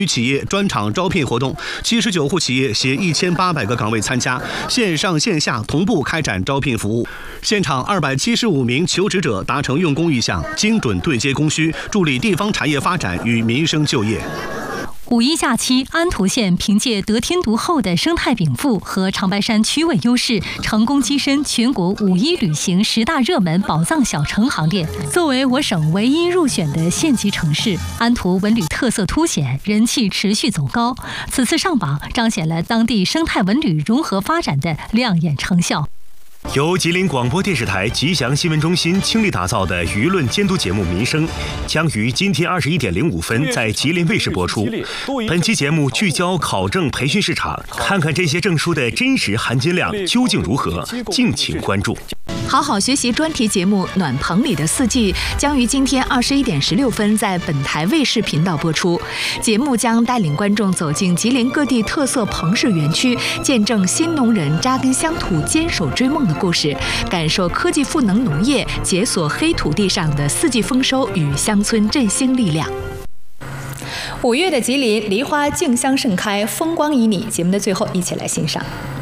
企业专场招聘活动，79户企业携1800个岗位参加，线上线下同步开展招聘服务。现场275名求职者达成用工意向，精准对接供需，助力地方产业发展与民生就业。 五一假期，安图县凭借得天独厚的生态禀赋和长白山区位优势，成功跻身全国五一旅行10大热门宝藏小城行列。作为我省唯一入选的县级城市，安图文旅特色凸显，人气持续走高。此次上榜，彰显了当地生态文旅融合发展的亮眼成效。 由吉林广播电视台吉祥新闻中心倾力打造的舆论监督节目《民生》，将于今天21点05分在吉林卫视播出。本期节目聚焦考证培训市场，看看这些证书的真实含金量究竟如何，敬请关注。 好好学习专题节目《暖棚里的四季》将于今天21点16分在本台卫视频道播出。节目将带领观众走进吉林各地特色棚式园区，见证新农人扎根乡土、坚守追梦的故事，感受科技赋能农业、解锁黑土地上的四季丰收与乡村振兴力量。5月的吉林，梨花竞相盛开，风光旖旎。节目的最后，一起来欣赏。